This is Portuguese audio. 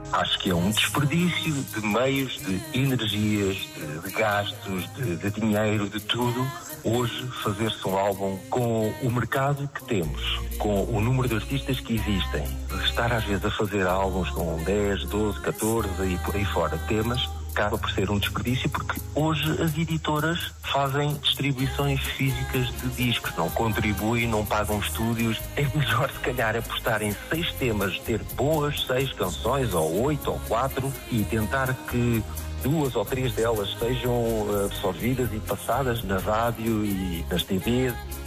Acho que é um desperdício de meios, de energias, de gastos, de dinheiro, de tudo. Hoje, fazer-se um álbum com o mercado que temos, com o número de artistas que existem, estar às vezes a fazer álbuns com 10, 12, 14 e por aí fora temas, acaba por ser um desperdício, porque hoje as editoras fazem distribuições físicas de discos, não contribuem, não pagam estúdios. É melhor se calhar apostar em 6 temas, ter boas 6 canções, ou 8 ou 4, e tentar que 2 ou 3 delas sejam absorvidas e passadas na rádio e nas TVs.